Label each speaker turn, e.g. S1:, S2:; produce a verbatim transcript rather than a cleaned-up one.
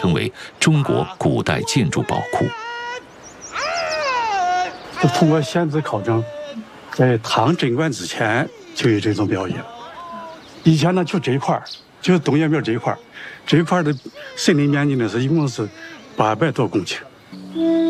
S1: 称为中国古代建筑宝库。
S2: 通过现址考证，在唐贞观之前就有这种表演。以前呢，就这一块儿，就是东岳庙这一块儿，这一块儿的森林面积呢是一共是八百多公顷。